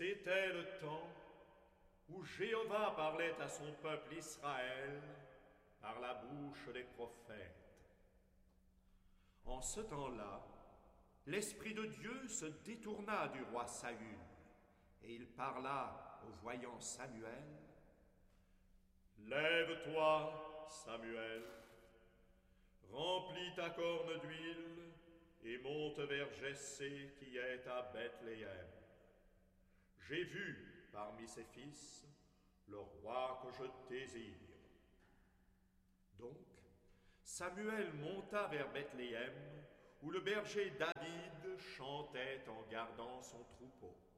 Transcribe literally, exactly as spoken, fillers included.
C'était le temps où Jéhovah parlait à son peuple Israël par la bouche des prophètes. En ce temps-là, l'Esprit de Dieu se détourna du roi Saül, et il parla au voyant Samuel. « Lève-toi, Samuel, remplis ta corne d'huile et monte vers Jessé qui est à Bethléem. J'ai vu parmi ses fils le roi que je désire. » Donc, Samuel monta vers Bethléem, où le berger David chantait en gardant son troupeau.